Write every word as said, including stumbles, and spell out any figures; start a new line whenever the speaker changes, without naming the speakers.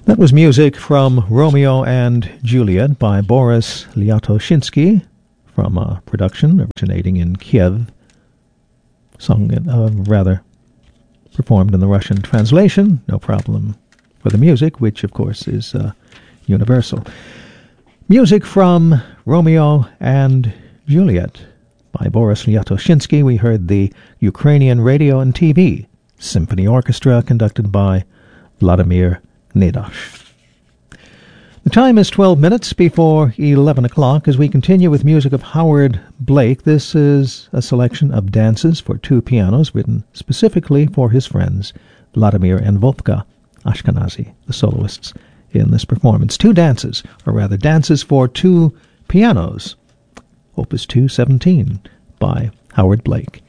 That was music from Romeo and Juliet by Boris Liatoshinsky from a production originating in Kiev, sung, in, uh, rather, performed in the Russian translation. No problem for the music, which, of course, is uh, universal. Music from Romeo and Juliet by Boris Liatoshinsky. We heard the Ukrainian Radio and T V Symphony Orchestra conducted by Vladimir Nedash. The time is twelve minutes before eleven o'clock as we continue with music of Howard Blake. This is a selection of dances for two pianos written specifically for his friends Vladimir and Wolfgang Ashkenazy, the soloists in this performance. Two dances, or rather dances for two pianos, Opus two seventeen by Howard Blake.